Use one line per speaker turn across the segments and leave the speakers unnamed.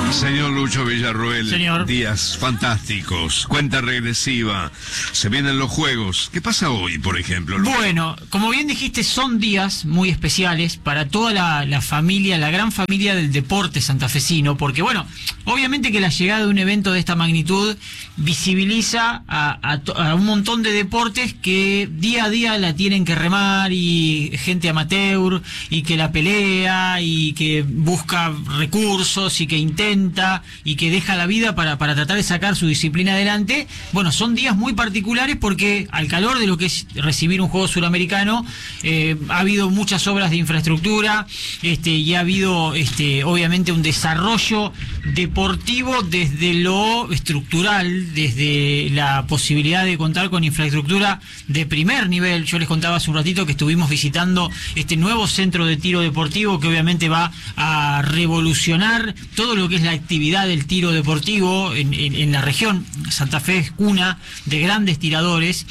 Señor Lucho Villarroel,
Señor.
Días fantásticos, cuenta regresiva, se vienen los juegos. ¿Qué pasa hoy, por ejemplo?
Bueno, como bien dijiste, son días muy especiales para toda la familia, la gran familia del deporte santafesino, porque bueno, obviamente que la llegada de un evento de esta magnitud visibiliza a un montón de deportes que día a día la tienen que remar, y gente amateur, y que la pelea, y que busca recursos, y que intenta, y que deja la vida para tratar de sacar su disciplina adelante. Bueno, son días muy particulares porque al calor de lo que es recibir un juego suramericano, ha habido muchas obras de infraestructura, y ha habido obviamente un desarrollo deportivo desde lo estructural, desde la posibilidad de contar con infraestructura de primer nivel. Yo les contaba hace un ratito que estuvimos visitando este nuevo centro de tiro deportivo que obviamente va a revolucionar todo lo que es la actividad del tiro deportivo en la región. Santa Fe es cuna de grandes tiradores,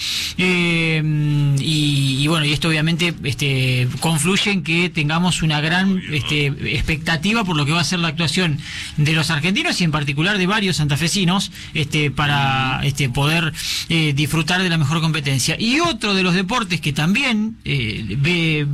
y bueno, y esto obviamente confluye en que tengamos una gran expectativa por lo que va a ser la actuación de los argentinos y en particular de varios santafesinos, para poder disfrutar de la mejor competencia. Y otro de los deportes que también ve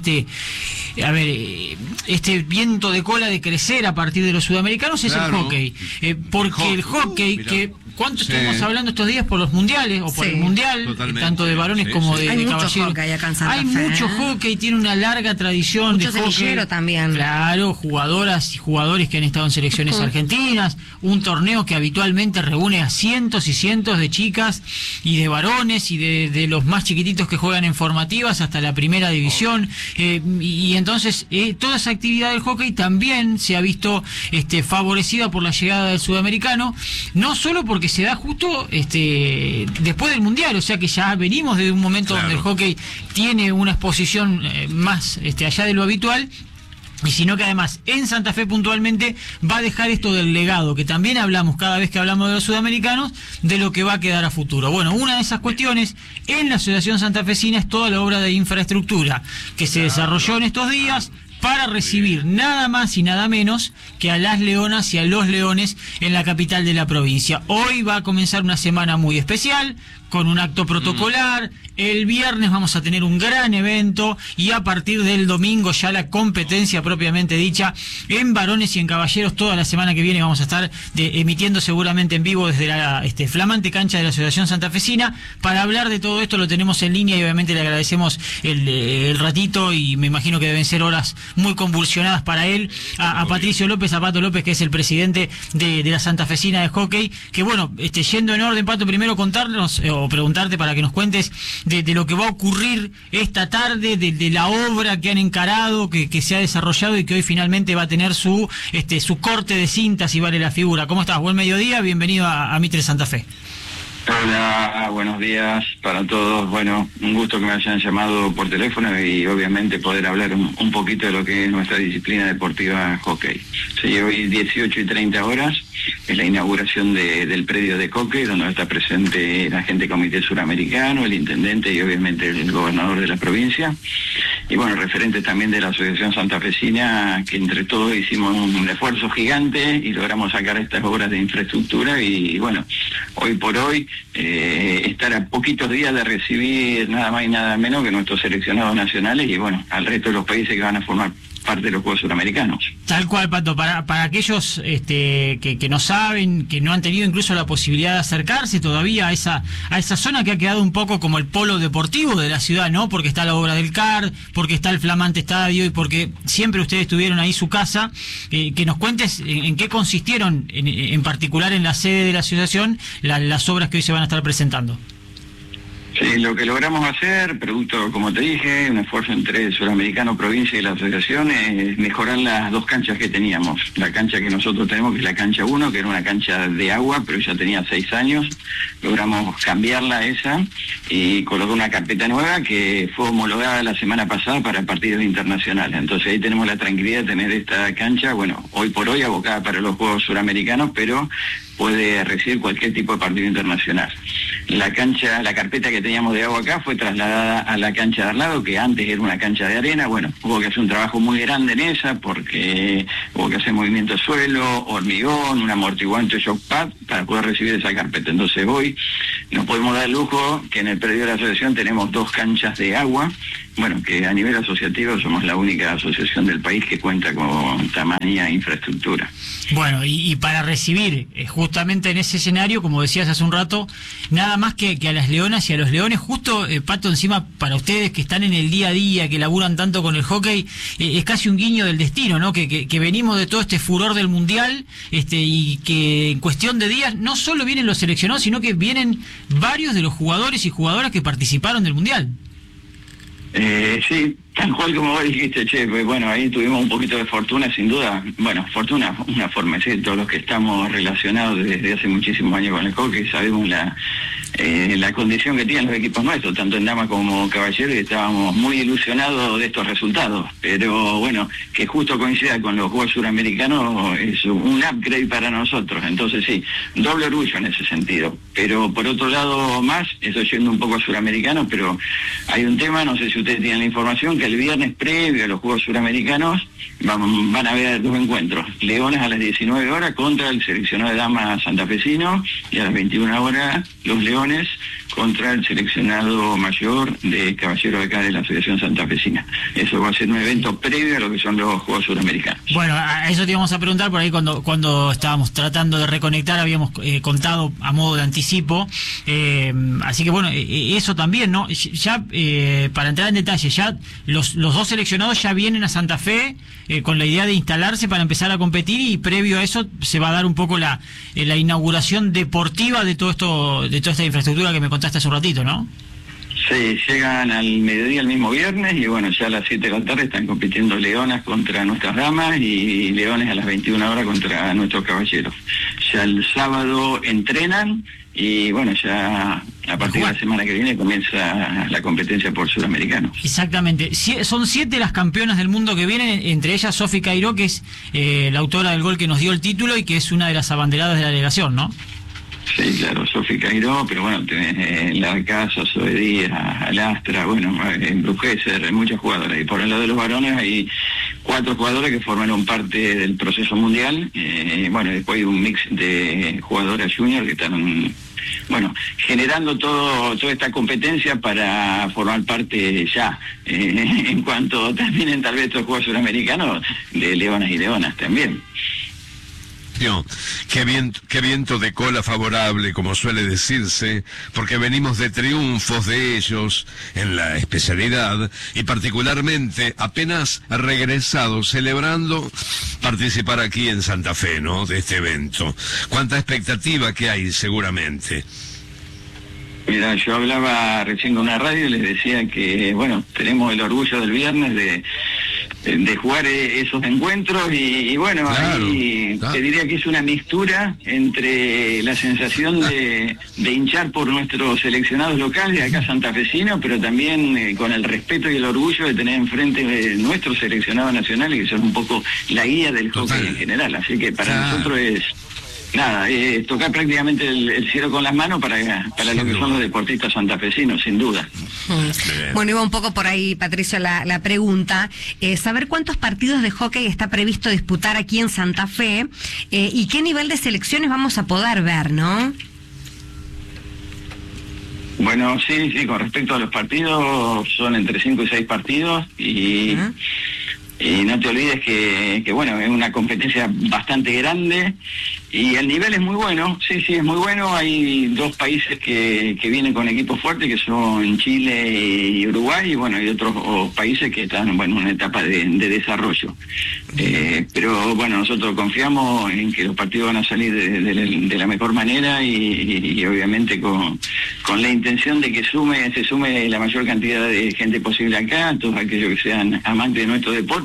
este viento de cola de crecer a partir de los sudamericanos es el hockey, porque el hockey,
mirá.
que ¿cuánto estuvimos hablando estos días por los mundiales o por el mundial, tanto de varones como de caballeros?
Hockey acá en Santa
Hay
Fe,
mucho hockey, tiene una larga tradición
mucho
de hockey.
semillero también.
Claro, jugadoras y jugadores que han estado en selecciones argentinas, un torneo que habitualmente reúne a cientos y cientos de chicas y de varones, y de los más chiquititos que juegan en formativas hasta la primera división, y entonces toda esa actividad del hockey también se ha visto favorecida por la llegada del sudamericano, no solo porque se da justo después del mundial, o sea que ya venimos de un momento donde el hockey tiene una exposición más allá de lo habitual, y sino que además en Santa Fe puntualmente va a dejar esto del legado, que también hablamos cada vez que hablamos de los sudamericanos, de lo que va a quedar a futuro. Bueno, una de esas cuestiones en la Asociación Santafesina es toda la obra de infraestructura que se desarrolló en estos días para recibir nada más y nada menos que a las leonas y a los leones en la capital de la provincia. Hoy va a comenzar una semana muy especial, con un acto protocolar. El viernes vamos a tener un gran evento, y a partir del domingo ya la competencia propiamente dicha en varones y en caballeros. Toda la semana que viene vamos a estar emitiendo seguramente en vivo desde la flamante cancha de la Asociación Santafesina. Para hablar de todo esto lo tenemos en línea, y obviamente le agradecemos el ratito, y me imagino que deben ser horas muy convulsionadas para él, a Patricio López, a Pato López, que es el presidente de la Santafesina de hockey. Que bueno, yendo en orden, Pato, primero contarnos o preguntarte para que nos cuentes de lo que va a ocurrir esta tarde, de la obra que han encarado, que se ha desarrollado y que hoy finalmente va a tener su corte de cinta, si vale la figura. ¿Cómo estás? Buen mediodía, bienvenido a Mitre Santa Fe.
Hola, buenos días para todos. Bueno, un gusto que me hayan llamado por teléfono y obviamente poder hablar un poquito de lo que es nuestra disciplina deportiva hockey. Sí, hoy 18:30 es la inauguración del predio de hockey, donde está presente la gente del Comité Suramericano, el intendente y obviamente el gobernador de la provincia. Y bueno, referentes también de la Asociación Santafesina, que entre todos hicimos un esfuerzo gigante y logramos sacar estas obras de infraestructura. Y bueno, hoy por hoy estar a poquitos días de recibir nada más y nada menos que nuestros seleccionados nacionales, y bueno, al resto de los países que van a formar parte de los Juegos Suramericanos. Tal cual,
Pato, para aquellos que no saben, que no han tenido incluso la posibilidad de acercarse todavía a esa zona que ha quedado un poco como el polo deportivo de la ciudad, ¿no? Porque está la obra del CAR, porque está el flamante estadio, y porque siempre ustedes tuvieron ahí su casa. Que nos cuentes en qué consistieron, en particular en la sede de la asociación, las obras que hoy se van a estar presentando.
Sí, lo que logramos hacer, producto, como te dije, un esfuerzo entre el Suramericano, provincia y la asociación, es mejorar las dos canchas que teníamos. La cancha que nosotros tenemos, que es la cancha 1, que era una cancha de agua, pero ya tenía 6 años. Logramos cambiarla esa y colocar una carpeta nueva que fue homologada la semana pasada para partidos internacionales. Entonces ahí tenemos la tranquilidad de tener esta cancha, bueno, hoy por hoy abocada para los Juegos Suramericanos, pero puede recibir cualquier tipo de partido internacional. la cancha, la carpeta que teníamos de agua acá fue trasladada a la cancha de al lado, que antes era una cancha de arena. Bueno, hubo que hacer un trabajo muy grande en esa, porque hubo que hacer movimiento de suelo, hormigón, un amortiguante shock pad para poder recibir esa carpeta. Entonces hoy nos podemos dar el lujo que en el predio de la asociación tenemos 2 canchas de agua. Bueno, que a nivel asociativo somos la única asociación del país que cuenta con tamaña infraestructura.
Bueno, y para recibir justamente en ese escenario, como decías hace un rato, nada más que a las leonas y a los leones, justo, Pato, encima para ustedes que están en el día a día, que laburan tanto con el hockey, es casi un guiño del destino, ¿no? Que venimos de todo este furor del Mundial, y que en cuestión de días no solo vienen los seleccionados, sino que vienen varios de los jugadores y jugadoras que participaron del Mundial.
Sí, tal cual como vos dijiste, che, pues bueno, ahí tuvimos un poquito de fortuna, sin duda. Bueno, fortuna, una forma, ¿sí? Todos los que estamos relacionados desde hace muchísimos años con el hockey sabemos la condición que tienen los equipos nuestros, tanto en damas como caballeros, y estábamos muy ilusionados de estos resultados. Pero bueno, que justo coincida con los Juegos Suramericanos es un upgrade para nosotros. Entonces sí, doble orgullo en ese sentido. Pero por otro lado más, eso yendo un poco a Suramericanos, pero hay un tema, no sé si ustedes tienen la información, que el viernes previo a los Juegos Suramericanos van a haber 2 encuentros. Leones a las 19 horas contra el seleccionado de damas santafesino, y a las 21 horas los Leones contra el seleccionado mayor de caballeros acá de la Asociación Santafesina. Eso va a ser un evento previo a lo que son los Juegos Suramericanos.
Bueno, a eso te íbamos a preguntar por ahí cuando estábamos tratando de reconectar, habíamos contado a modo de anticipo, así que bueno, eso también, ¿no? Ya para entrar en detalle, ya los 2 seleccionados ya vienen a Santa Fe con la idea de instalarse para empezar a competir, y previo a eso se va a dar un poco la inauguración deportiva de todo esto, de toda esta infraestructura que me contaste hace un ratito, ¿no?
Sí, llegan al mediodía el mismo viernes, y bueno, ya a las 7 de la tarde están compitiendo leonas contra nuestras damas y leones a las 21 horas contra nuestros caballeros. Ya el sábado entrenan, y bueno, ya a partir de la semana que viene comienza la competencia por Sudamericano.
Exactamente. Son 7 las campeonas del mundo que vienen, entre ellas Sofi Cairó, que es la autora del gol que nos dio el título y que es una de las abanderadas de la delegación, ¿no?
Sí, claro, Sofi Cairó, pero bueno, tenés La Casa, Zoe Díaz, Alastra, bueno, en Brujeser, muchas jugadoras. Y por el lado de los varones hay 4 jugadores que formaron parte del proceso mundial. Bueno, después hay un mix de jugadoras junior que están, bueno, generando toda esta competencia para formar parte ya, en cuanto terminen tal vez estos Juegos Suramericanos, de leonas y leonas también.
Qué viento de cola favorable, como suele decirse, porque venimos de triunfos de ellos en la especialidad, y particularmente apenas regresados, celebrando participar aquí en Santa Fe, ¿no?, de este evento. ¿Cuánta expectativa que hay seguramente?
Mira, yo hablaba recién con una radio y les decía que, bueno, tenemos el orgullo del viernes de jugar esos encuentros, y bueno, claro, ahí claro. Te diría que es una mixtura entre la sensación de hinchar por nuestros seleccionados locales acá santafesinos, pero también con el respeto y el orgullo de tener enfrente nuestros seleccionados nacionales, que son un poco la guía del hockey en general. Así que para nosotros es nada, tocar prácticamente el cielo con las manos para lo que son los deportistas santafesinos, sin duda.
Bueno, iba un poco por ahí, Patricio, la pregunta. Saber cuántos partidos de hockey está previsto disputar aquí en Santa Fe, y qué nivel de selecciones vamos a poder ver, ¿no?
Bueno, sí, con respecto a los partidos, son entre 5 y 6 partidos, y no te olvides que bueno, es una competencia bastante grande, y el nivel es muy bueno, sí, es muy bueno. Hay 2 países que vienen con equipos fuertes, que son Chile y Uruguay, y bueno, hay otros países que están, bueno, en una etapa de desarrollo. Pero bueno, nosotros confiamos en que los partidos van a salir de la mejor manera, y obviamente con la intención de que se sume la mayor cantidad de gente posible acá, todos aquellos que sean amantes de nuestro deporte,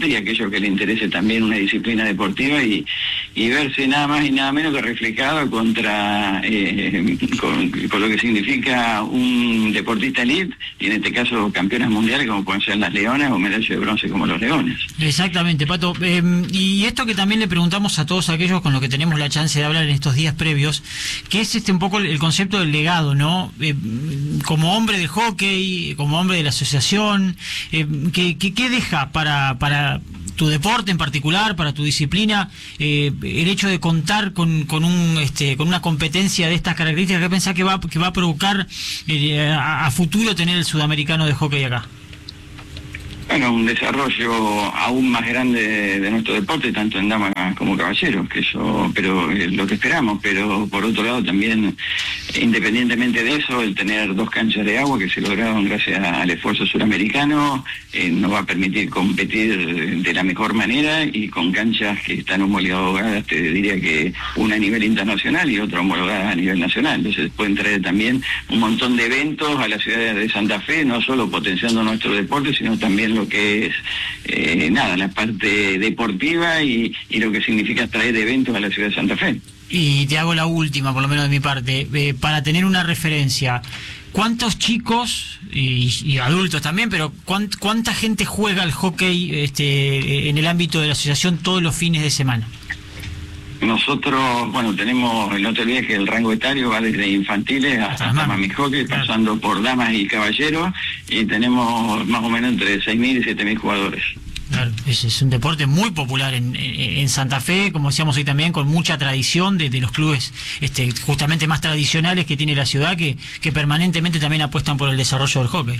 deporte y a aquellos que les interese también una disciplina deportiva y verse nada más y nada menos que reflejado contra con lo que significa un deportista elite, y en este caso campeones mundiales como pueden ser las Leonas o medallas de bronce como los Leones.
Exactamente, Pato. Y esto que también le preguntamos a todos aquellos con los que tenemos la chance de hablar en estos días previos, que es un poco el concepto del legado, ¿no? Como hombre de hockey, como hombre de la asociación, ¿qué deja para tu deporte en particular, para tu disciplina, el hecho de contar con una competencia de estas características? ¿Qué pensás que va a provocar a futuro tener el sudamericano de hockey acá?
Bueno, un desarrollo aún más grande de nuestro deporte, tanto en damas como caballeros, pero lo que esperamos, pero por otro lado también, independientemente de eso, el tener 2 canchas de agua que se lograron gracias al esfuerzo suramericano, nos va a permitir competir de la mejor manera y con canchas que están homologadas, te diría que una a nivel internacional y otra homologada a nivel nacional. Entonces pueden traer también un montón de eventos a la ciudad de Santa Fe, no solo potenciando nuestro deporte, sino también lo que es la parte deportiva y lo que significa traer eventos a la ciudad de Santa Fe.
Y te hago la última, por lo menos de mi parte, para tener una referencia. ¿Cuántos chicos y adultos también, pero cuánta gente juega al hockey en el ámbito de la asociación todos los fines de semana?
Nosotros, tenemos, no te olvides que el rango etario va desde infantiles hasta mami hockey, pasando por damas y caballeros, y tenemos más o menos entre 6.000 y 7.000 jugadores.
Claro, es un deporte muy popular en Santa Fe, como decíamos hoy también, con mucha tradición de los clubes justamente más tradicionales que tiene la ciudad, que permanentemente también apuestan por el desarrollo del hockey.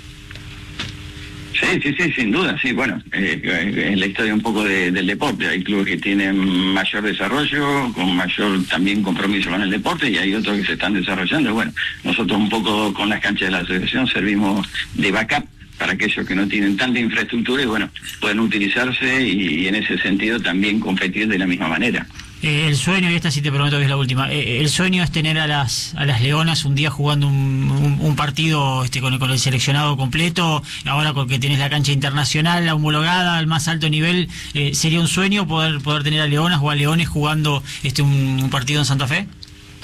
Sí, sin duda, sí, es la historia un poco del deporte. Hay clubes que tienen mayor desarrollo, con mayor también compromiso con el deporte, y hay otros que se están desarrollando. Nosotros un poco con las canchas de la asociación servimos de backup para aquellos que no tienen tanta infraestructura y pueden utilizarse y en ese sentido también competir de la misma manera.
El sueño, y esta sí te prometo que es la última, el sueño es tener a las Leonas un día jugando un partido con el seleccionado completo, ahora porque tenés la cancha internacional, la homologada al más alto nivel, ¿sería un sueño poder tener a Leonas o a Leones jugando un partido en Santa Fe?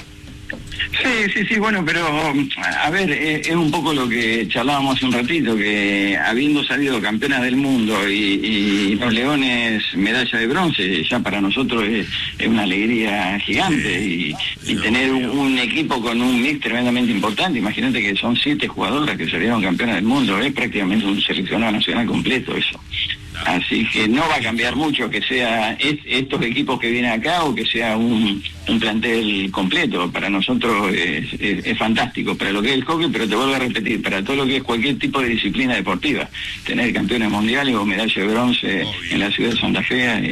Sí, pero a ver, es un poco lo que charlábamos hace un ratito, que habiendo salido campeonas del mundo y los Leones medalla de bronce, ya para nosotros es una alegría gigante, y tener un equipo con un mix tremendamente importante. Imagínate que son 7 jugadoras que salieron campeonas del mundo, es prácticamente un seleccionado nacional completo eso. Así que no va a cambiar mucho que sea estos equipos que vienen acá o que sea un plantel completo. Para nosotros es fantástico, para lo que es el hockey, pero te vuelvo a repetir, para todo lo que es cualquier tipo de disciplina deportiva. Tener campeones mundiales o medalla de bronce en la ciudad de Santa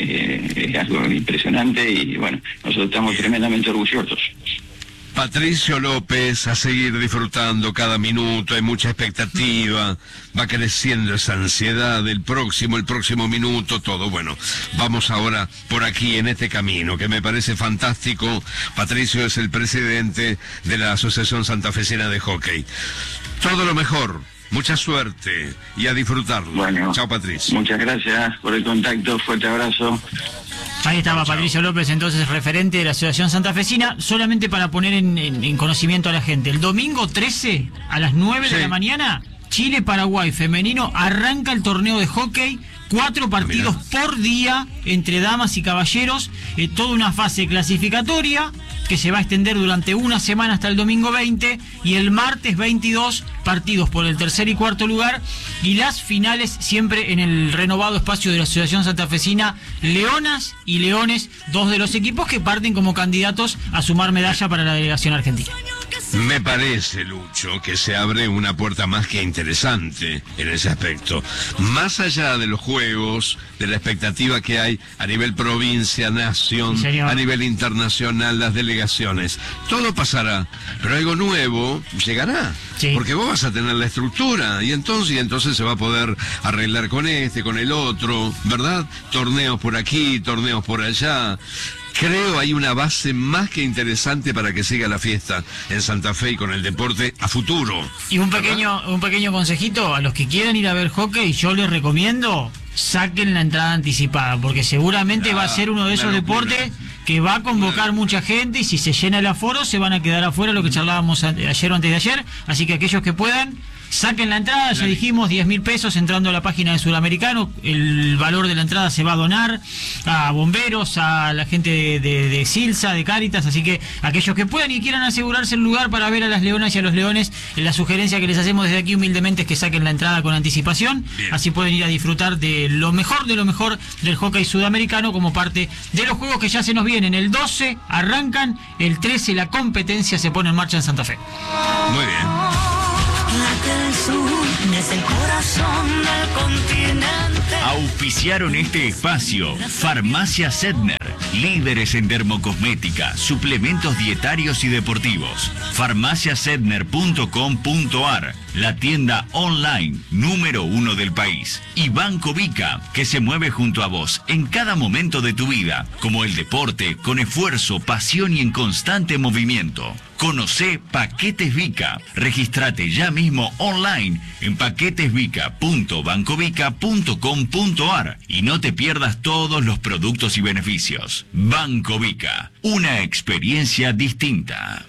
Fe es algo impresionante y nosotros estamos tremendamente orgullosos.
Patricio López, a seguir disfrutando cada minuto, hay mucha expectativa, va creciendo esa ansiedad, el próximo minuto, todo. Vamos ahora por aquí en este camino, que me parece fantástico. Patricio es el presidente de la Asociación Santafesina de Hockey. Todo lo mejor, mucha suerte y a disfrutarlo. Chao, Patricio.
Muchas gracias por el contacto, fuerte abrazo.
Ahí estaba Patricio López, entonces referente de la Asociación Santafesina. Solamente para poner en conocimiento a la gente, el domingo 13 a las 9 de la mañana, Chile-Paraguay femenino arranca el torneo de hockey. 4 partidos por día entre damas y caballeros, toda una fase clasificatoria que se va a extender durante una semana hasta el domingo 20, y el martes 22 partidos por el tercer y cuarto lugar, y las finales siempre en el renovado espacio de la Asociación Santafesina. Leonas y Leones, 2 de los equipos que parten como candidatos a sumar medalla para la delegación argentina.
Me parece, Lucho, que se abre una puerta más que interesante en ese aspecto. Más allá de los juegos, de la expectativa que hay a nivel provincia, nación, a nivel internacional, las delegaciones, todo pasará, pero algo nuevo llegará. Sí. Porque vos vas a tener la estructura y entonces se va a poder arreglar con con el otro, ¿verdad? Torneos por aquí, torneos por allá. Creo hay una base más que interesante para que siga la fiesta en Santa Fe y con el deporte a futuro.
Y un pequeño consejito a los que quieran ir a ver hockey, yo les recomiendo saquen la entrada anticipada, porque seguramente va a ser uno de esos deportes que va a convocar mucha gente, y si se llena el aforo se van a quedar afuera, lo que charlábamos ayer o antes de ayer. Así que aquellos que puedan, saquen la entrada. Ya dijimos, 10.000 pesos entrando a la página de Sudamericano. El valor de la entrada se va a donar a bomberos, a la gente de Silsa, de Cáritas. Así que aquellos que puedan y quieran asegurarse el lugar para ver a las leonas y a los leones, la sugerencia que les hacemos desde aquí humildemente es que saquen la entrada con anticipación. Bien. Así pueden ir a disfrutar de lo mejor del hockey sudamericano, como parte de los juegos que ya se nos vienen. El 12 arrancan, el 13 la competencia se pone en marcha en Santa Fe.
Muy bien.
Del sur, es el corazón del continente.
Auspiciaron este espacio Farmacia Sedner, líderes en dermocosmética, suplementos dietarios y deportivos. farmaciasedner.com.ar, la tienda online número 1 del país. Y Banco Vica, que se mueve junto a vos en cada momento de tu vida, como el deporte, con esfuerzo, pasión y en constante movimiento. Conocé Paquetes Vica. Regístrate ya mismo online en paquetesvica.bancovica.com.ar y no te pierdas todos los productos y beneficios. Banco Vica, una experiencia distinta.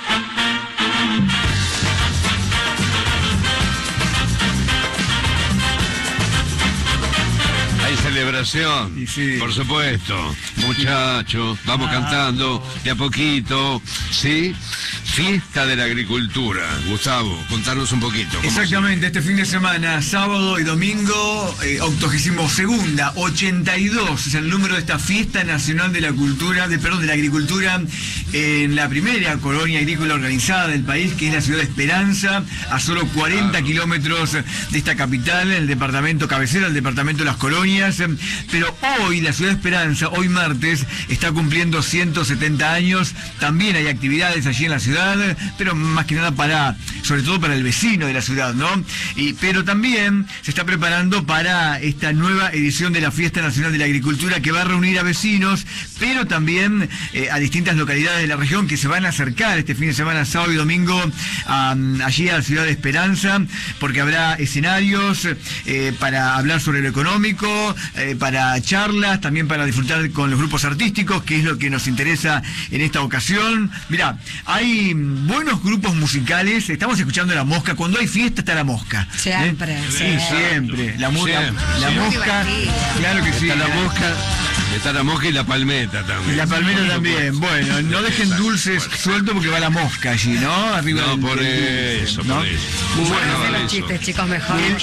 Hay celebración, sí. Por supuesto. Muchachos, vamos cantando de a poquito, ¿sí? Fiesta de la Agricultura. Gustavo, contanos un poquito.
Exactamente, este fin de semana, sábado y domingo, 82ª, 82 es el número de esta Fiesta Nacional de la Cultura, de la Agricultura, en la primera colonia agrícola organizada del país, que es la ciudad de Esperanza, a solo 40 kilómetros de esta capital, el departamento cabecera, el departamento de Las Colonias. Pero hoy la ciudad de Esperanza, hoy martes, está cumpliendo 170 años. También hay actividades allí en la ciudad, pero más que nada sobre todo para el vecino de la ciudad, ¿no? Pero también se está preparando para esta nueva edición de la Fiesta Nacional de la Agricultura, que va a reunir a vecinos, pero también a distintas localidades de la región que se van a acercar este fin de semana, sábado y domingo, allí a la ciudad de Esperanza, porque habrá escenarios para hablar sobre lo económico, para charlas, también para disfrutar con los grupos artísticos, que es lo que nos interesa en esta ocasión. Mirá, hay buenos grupos musicales. Estamos escuchando La Mosca. Cuando hay fiesta está La Mosca.
Siempre.
Siempre. La Mosca, claro que sí.
Está la mosca y la palmeta también.
Y la palmeta también. Bueno, no dejen dulces sueltos porque va la mosca allí, ¿no? Arriba
no, por eso.
Bueno, los chistes, chicos, mejor.
El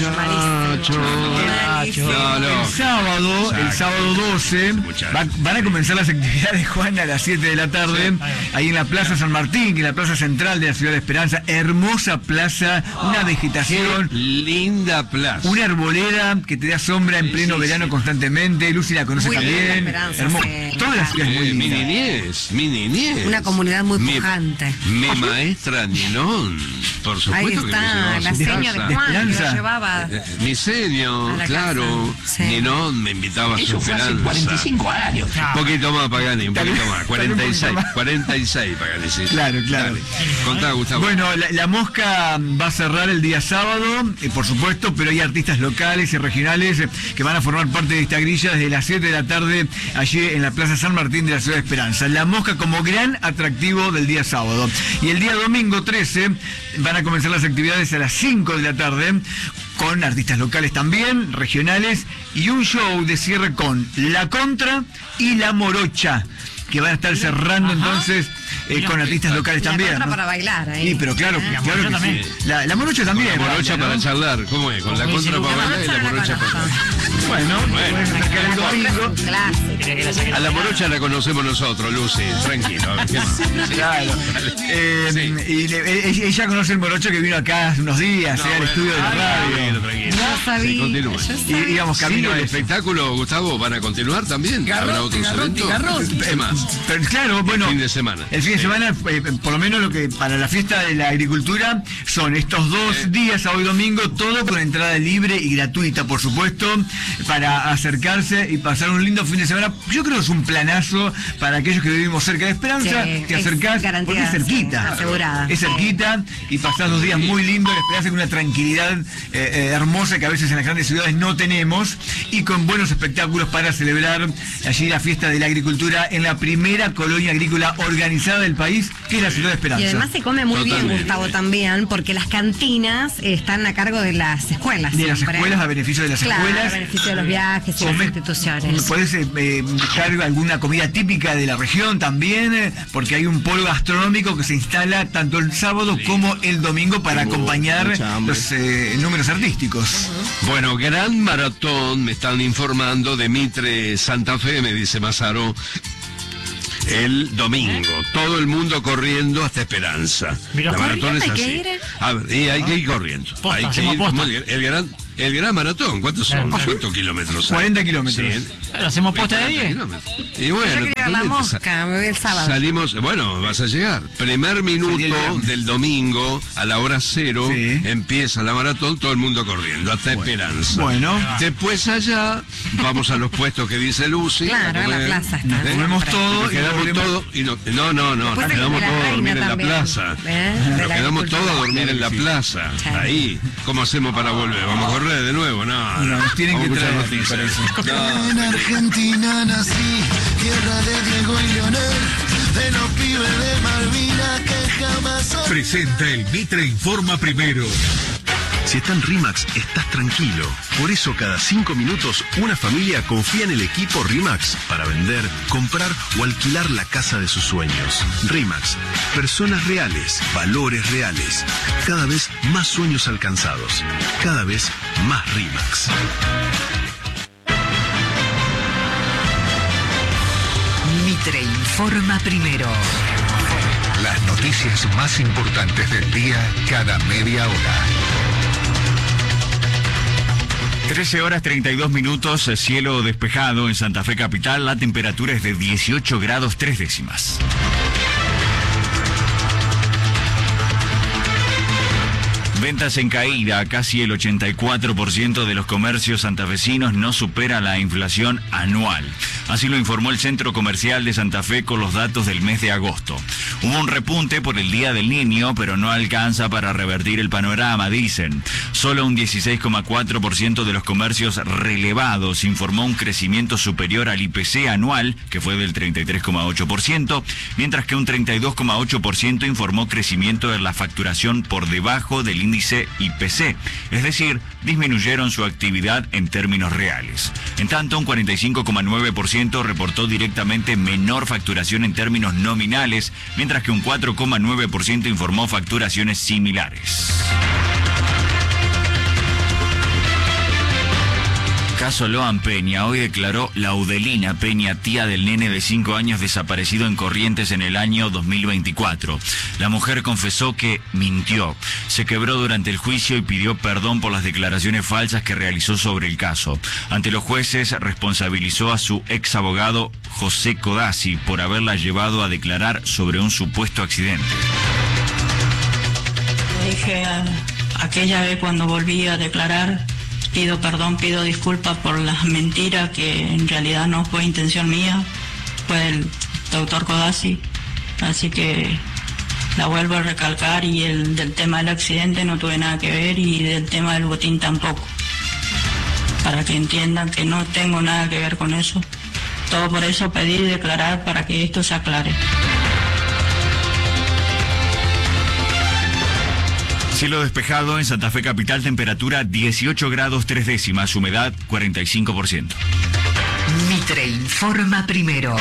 sábado 12 van a comenzar las actividades, Juan, a las 7 de la tarde, ahí en la Plaza San Martín, que es la plaza central de la ciudad de Esperanza. Hermosa plaza, una vegetación.
Linda plaza.
Una arboleda que te da sombra en pleno verano constantemente. Lucy la conoce también. Hermosa. Toda la ciudad es muy linda.
Mi niñez.
Una comunidad muy pujante.
Mi maestra Ninón, por supuesto.
Ahí está, la seño de Juan, que lo llevaba.
Mi seño, claro. Sí. Ninón me invitaba a su Esperanza.
Hace 45 años.
Un poquito más, Pagani, un poquito más. 46, Pagani, sí.
Claro.
Contá, Gustavo.
Bueno, la Mosca va a cerrar el día sábado, por supuesto, pero hay artistas locales y regionales que van a formar parte de esta grilla desde las 7 de la tarde, allí en la Plaza San Martín de la ciudad de Esperanza. La Mosca como gran atractivo del día sábado. Y el día domingo 13 van a comenzar las actividades a las 5 de la tarde, con artistas locales también, regionales, y un show de cierre con La Contra y La Morocha, que van a estar cerrando entonces con artistas locales también.
La Contra para bailar ahí.
Sí, pero claro que sí. La Morocha también.
La Morocha para charlar, ¿cómo es? Con La Contra para bailar y La Morocha para charlar.
Bueno, el domingo.
A La Morocha la conocemos nosotros, Lucy, tranquilo.
Claro. Y ella conoce el Morocho que vino acá hace unos días, al estudio de la radio.
No sabía.
Continúa.
Y digamos, camino
el espectáculo, Gustavo, ¿van a continuar también? ¿Habrá otros eventos? ¿Qué más?
Pero claro, bueno.
El fin de semana.
El fin de semana, por lo menos lo que para la Fiesta de la Agricultura son estos 2 días, sábado y domingo, todo con entrada libre y gratuita, por supuesto. para acercarse y pasar un lindo fin de semana. Yo creo que es un planazo para aquellos que vivimos cerca de Esperanza,
Sí,
te acercás, porque es cerquita.
sí, asegurada.
Es cerquita y pasás 2 días muy lindos, Esperanza con una tranquilidad hermosa que a veces en las grandes ciudades no tenemos, y con buenos espectáculos para celebrar allí la fiesta de la agricultura en la primera colonia agrícola organizada del país, que es la ciudad de Esperanza.
Y además se come muy bien,
Totalmente.
Gustavo, también, porque las cantinas están a cargo de las escuelas.
De las
siempre.
escuelas, a beneficio de las
Claro,
escuelas.
a beneficio de los viajes y las
Come-
instituciones.
Podés buscar alguna comida típica de la región también, porque hay un polo gastronómico que se instala tanto el sábado como el domingo para
Tengo
acompañar
mucha hambre.
los números artísticos.
Bueno, gran maratón, me están informando de Mitre Santa Fe, me dice Mazaro, el domingo. Todo el mundo corriendo hasta Esperanza.
Mira,
La maratón es
corriendo hay
así.
que ir.
A ver, y hay que ir corriendo.
Posta,
Hay que
hacemos
ir
posta.
como el gran maratón. ¿Cuántos son?
Claro.
¿Cuántos kilómetros?
40 kilómetros.
Sí,
Pero hacemos posta de 10.
kilómetros. Y bueno,
Yo quería ver la
totalmente.
mosca, me voy el sábado.
Salimos, bueno, vas a llegar. Primer minuto
Salí el viernes.
del domingo a la hora 0,
Sí.
empieza la maratón, todo el mundo corriendo, hasta Esperanza.
Bueno.
Después allá, vamos a los puestos que dice Lucy.
Claro,
a
en la
comer.
plaza está.
Comemos
Siempre.
todo
Nos
y
quedamos
volvemos.
todos y no,
Después
nos
se
quedamos
come la
todos a dormir
reina
en la
también,
plaza.
¿eh? De
Nos
la
quedamos
agricultura.
todos a dormir en la plaza.
Sí.
Ahí, ¿cómo hacemos para volver? ¿Vamos a correr de nuevo? No,
No, nos tienen
Vamos
que
a escuchar
traer, me
noticias.
parece.
En Argentina nací, tierra de Diego y Leonel, de los pibes de Malvinas que jamás...
Presenta el Mitre Informa Primero.
Si está en RIMAX, estás tranquilo. Por eso cada 5 minutos una familia confía en el equipo RIMAX para vender, comprar o alquilar la casa de sus sueños. RIMAX, personas reales, valores reales. Cada vez más sueños alcanzados. Cada vez más RIMAX.
Mitre informa primero.
Las noticias más importantes del día cada media hora.
13 horas 32 minutos, cielo despejado en Santa Fe Capital, la temperatura es de 18 grados 3 décimas. Ventas en caída, casi el 84% de los comercios santafesinos no supera la inflación anual. Así lo informó el Centro Comercial de Santa Fe con los datos del mes de agosto. Hubo un repunte por el Día del Niño, pero no alcanza para revertir el panorama, dicen. Solo un 16,4% de los comercios relevados informó un crecimiento superior al IPC anual, que fue del 33,8%, mientras que un 32,8% informó crecimiento en la facturación por debajo del índice IPC, es decir, disminuyeron su actividad en términos reales. En tanto, un 45,9% reportó directamente menor facturación en términos nominales, mientras que un 4,9% informó facturaciones similares. Caso Loan Peña, hoy declaró Laudelina Peña, tía del nene de 5 años desaparecido en Corrientes en el año 2024. La mujer confesó que mintió, se quebró durante el juicio y pidió perdón por las declaraciones falsas que realizó sobre el caso. Ante los jueces responsabilizó a su ex abogado José Codazzi por haberla llevado a declarar sobre un supuesto accidente.
Dije aquella vez cuando volví a declarar, pido perdón, pido disculpas por las mentiras que en realidad no fue intención mía, fue el doctor Codazzi, así que la vuelvo a recalcar, y el del tema del accidente no tuve nada que ver, y del tema del botín tampoco, para que entiendan que no tengo nada que ver con eso. Todo por eso pedí declarar para que esto se aclare.
Cielo despejado en Santa Fe Capital, temperatura 18 grados 3 décimas, humedad 45%.
Mitre informa primero.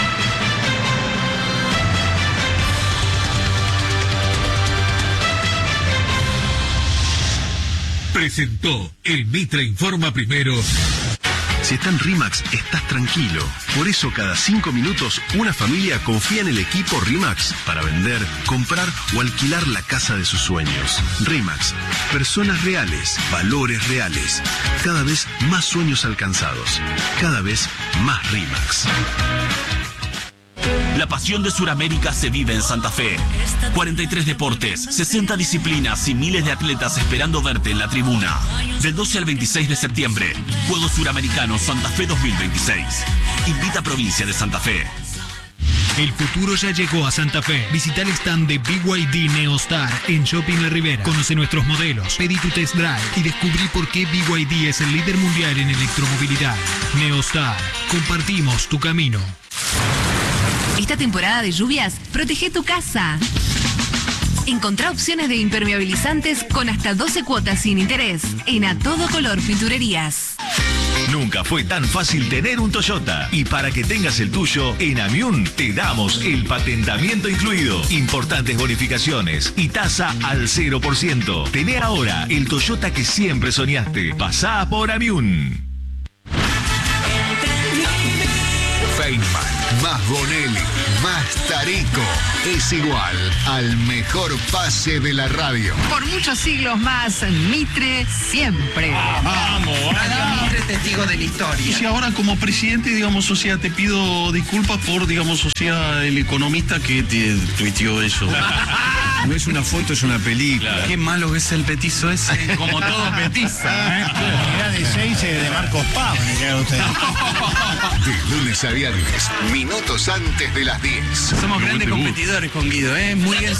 Presentó el Mitre Informa Primero.
Si está en RIMAX, estás tranquilo. Por eso cada 5 minutos una familia confía en el equipo RIMAX para vender, comprar o alquilar la casa de sus sueños. RIMAX, personas reales, valores reales. Cada vez más sueños alcanzados. Cada vez más RIMAX.
La pasión de Sudamérica se vive en Santa Fe. 43 deportes, 60 disciplinas y miles de atletas esperando verte en la tribuna. Del 12 al 26 de septiembre, Juegos Suramericanos Santa Fe 2026. Invita a Provincia de Santa Fe.
El futuro ya llegó a Santa Fe. Visita el stand de BYD Neostar en Shopping La Ribera. Conoce nuestros modelos, pedí tu test drive y descubrí por qué BYD es el líder mundial en electromovilidad. Neostar, compartimos tu camino.
Esta temporada de lluvias, protege tu casa. Encontrá opciones de impermeabilizantes con hasta 12 cuotas sin interés en A Todo Color Pinturerías.
Nunca fue tan fácil tener un Toyota. Y para que tengas el tuyo, en Amiun te damos el patentamiento incluido, importantes bonificaciones y tasa al 0%. Tené ahora el Toyota que siempre soñaste. Pasá por Amiun.
Feynman, más Bonelli, más Tarico, es igual al mejor pase de la radio.
Por muchos siglos más, Mitre siempre.
Vamos,
Mitre, testigo de la historia.
Y si ahora como presidente, digamos, o sea, te pido disculpas por, digamos, o sea, el economista que te tuiteó eso.
No es una foto, es una película.
Claro.
Qué malo que es el petizo ese.
Como todo petiza, ¿eh?
Era de 6 de Marcos Pavón, que usted.
De lunes a viernes, minutos antes de las 10.
Somos grandes competidores con Guido, ¿eh? Muy bien.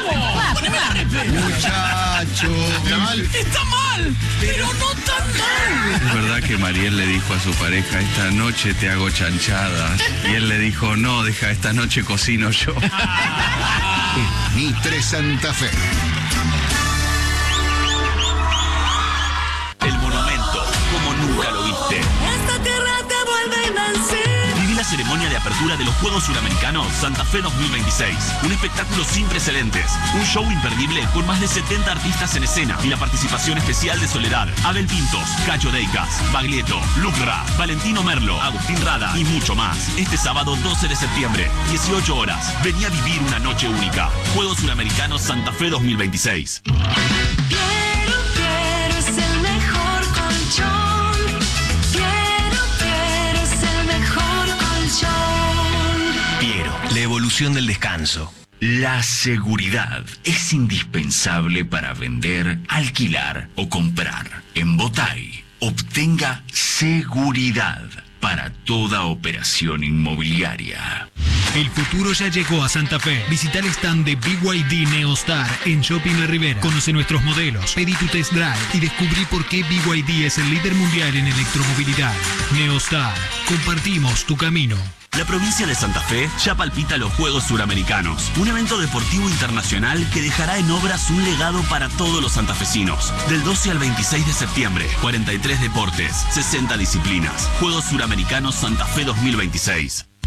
Muchacho.
¿Está mal?
Está mal, pero no tan mal.
Es verdad que Mariel le dijo a su pareja, esta noche te hago chanchadas. Y él le dijo, no, deja, esta noche cocino yo.
Mitre Santa Fe.
El monumento, como nunca lo viste.
Esta tierra te vuelve invencible.
Viví la ceremonia de apertura de los Juegos Suramericanos Santa Fe 2026. Un espectáculo sin precedentes. Un show imperdible con más de 70 artistas en escena y la participación especial de Soledad, Abel Pintos, Cacho Deicas, Baglietto, Lucra, Valentino Merlo, Agustín Rada y mucho más. Este sábado 12 de septiembre, 18 horas. Vení a vivir una noche única. Juegos Suramericanos Santa Fe 2026.
Quiero, es el mejor colchón. Quiero, es el mejor colchón.
Piero, la evolución del descanso. La seguridad es indispensable para vender, alquilar o comprar. En Botay, obtenga seguridad para toda operación inmobiliaria.
El futuro ya llegó a Santa Fe. Visita el stand de BYD Neostar en Shopping La Ribera. Conoce nuestros modelos, pedí tu test drive y descubrí por qué BYD es el líder mundial en electromovilidad. Neostar, compartimos tu camino.
La provincia de Santa Fe ya palpita los Juegos Suramericanos, un evento deportivo internacional que dejará en obras un legado para todos los santafesinos. Del 12 al 26 de septiembre, 43 deportes, 60 disciplinas. Juegos Suramericanos Santa Fe 2026.